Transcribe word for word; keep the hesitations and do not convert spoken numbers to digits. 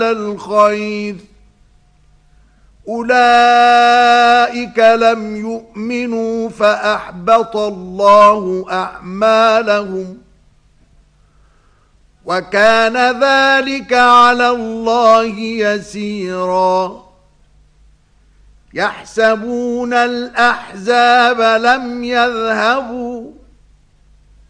الخير أولئك لم يؤمنوا فأحبط الله أعمالهم وكان ذلك على الله يسيرا يحسبون الأحزاب لم يذهبوا